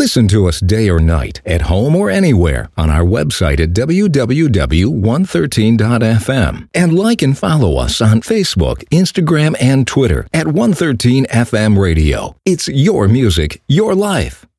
Listen to us day or night, at home or anywhere, on our website at www.113.fm. And like and follow us on Facebook, Instagram, and Twitter at 113 FM Radio. It's your music, your life.